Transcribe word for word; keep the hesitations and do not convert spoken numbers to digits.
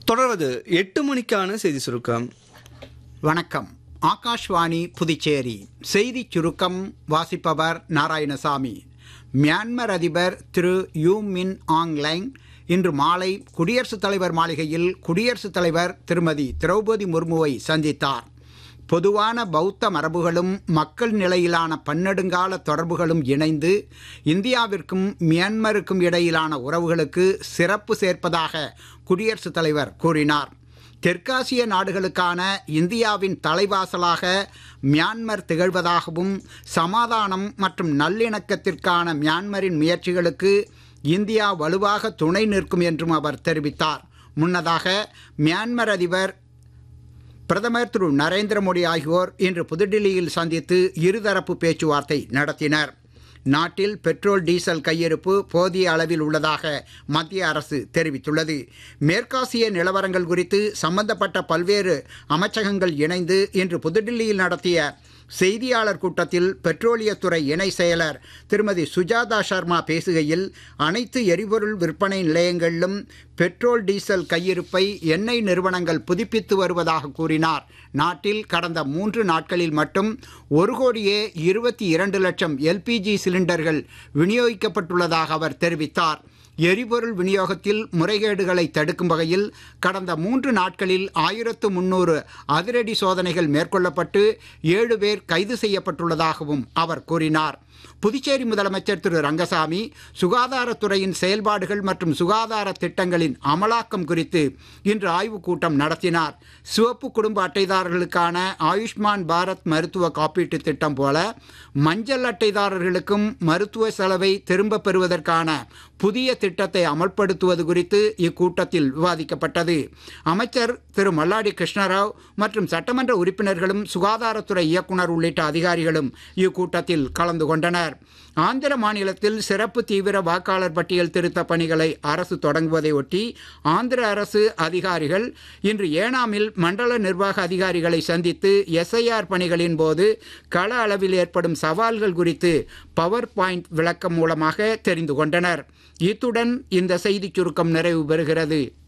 தொடர்வது எட்டு மணிக்கான செய்தி சுருக்கம். வணக்கம். ஆகாஷ்வாணி புதுச்சேரி செய்தி சுருக்கம் வாசிப்பவர் நாராயணசாமி. மியான்மர் அதிபர் திரு யூ மின் ஆங்லைங் இன்று மாலை குடியரசுத் தலைவர் மாளிகையில் குடியரசுத் தலைவர் திருமதி திரௌபதி முர்முவை சந்தித்தார். பொதுவான பௌத்த மரபுகளும் மக்கள் நிலையிலான பன்னெடுங்கால தொடர்புகளும் இணைந்து இந்தியாவிற்கும் மியான்மருக்கும் இடையிலான உறவுகளுக்கு சிறப்பு சேர்ப்பதாக குடியரசுத் தலைவர் கூறினார். தெற்காசிய நாடுகளுக்கான இந்தியாவின் தலைவாசலாக மியான்மர் திகழ்வதாகவும் சமாதானம் மற்றும் நல்லிணக்கத்திற்கான மியான்மரின் முயற்சிகளுக்கு இந்தியா வலுவாக துணை நிற்கும் என்றும் அவர் தெரிவித்தார். முன்னதாக மியான்மர் அதிபர் பிரதமர் திரு நரேந்திர மோடி ஆகியோர் இன்று புதுடில்லியில் சந்தித்து இருதரப்பு பேச்சுவார்த்தை நடத்தினர். நாட்டில் பெட்ரோல் டீசல் கையிருப்பு போதிய அளவில் உள்ளதாக மத்திய அரசு தெரிவித்துள்ளது. மேற்காசிய நிலவரங்கள் குறித்து சம்பந்தப்பட்ட பல்வேறு அமைச்சகங்கள் இணைந்து இன்று புதுடில்லியில் நடத்திய செய்தியாளர் கூட்டத்தில் பெட்ரோலியத்துறை இணை செயலர் திருமதி சுஜாதா சர்மா பேசுகையில், அனைத்து எரிபொருள் விற்பனை நிலையங்களிலும் பெட்ரோல் டீசல் கையிருப்பை எண்ணெய் நிறுவனங்கள் புதுப்பித்து வருவதாக கூறினார். நாட்டில் கடந்த மூன்று நாட்களில் மட்டும் ஒரு கோடியே இருபத்தி இரண்டு லட்சம் எல்பிஜி சிலிண்டர்கள் விநியோகிக்கப்பட்டுள்ளதாக அவர் தெரிவித்தார். எரிபொருள் விநியோகத்தில் முறைகேடுகளை தடுக்கும் வகையில் கடந்த மூன்று நாட்களில் ஆயிரத்து முன்னூறு அதிரடி சோதனைகள் மேற்கொள்ளப்பட்டு ஏழு பேர் கைது செய்யப்பட்டுள்ளதாகவும் அவர் கூறினார். புதுச்சேரி முதலமைச்சர் திரு ரங்கசாமி சுகாதாரத்துறையின் செயல்பாடுகள் மற்றும் சுகாதார திட்டங்களின் அமலாக்கம் குறித்து இன்று ஆய்வுக் கூட்டம் நடத்தினார். சிவப்பு குடும்ப அட்டைதாரர்களுக்கான ஆயுஷ்மான் பாரத் மருத்துவ காப்பீட்டு திட்டம் போல மஞ்சள் அட்டைதாரர்களுக்கும் மருத்துவ செலவை திரும்ப பெறுவதற்கான புதிய திட்டத்தை அமல்படுத்துவது குறித்து இக்கூட்டத்தில் விவாதிக்கப்பட்டது. அமைச்சர் திரு மல்லாடி கிருஷ்ணராவ் மற்றும் சட்டமன்ற உறுப்பினர்களும் சுகாதாரத்துறை இயக்குனர் உள்ளிட்ட அதிகாரிகளும் இக்கூட்டத்தில் கலந்து கொண்டனர். ஆந்திர மாநிலத்தில் சிறப்பு தீவிர வாக்காளர் பட்டியல் திருத்த பணிகளை அரசு தொடங்குவதை ஒட்டி ஆந்திர அரசு அதிகாரிகள் இன்று ஏனாமில் மண்டல நிர்வாக அதிகாரிகளை சந்தித்து எஸ்ஐஆர் பணிகளின் போது கள அளவில் ஏற்படும் சவால்கள் குறித்து பவர் பாயிண்ட் விளக்கம் மூலமாக தெரிந்து கொண்டனர். இத்துடன் இந்த செய்திச் சுருக்கம் நிறைவு பெறுகிறது.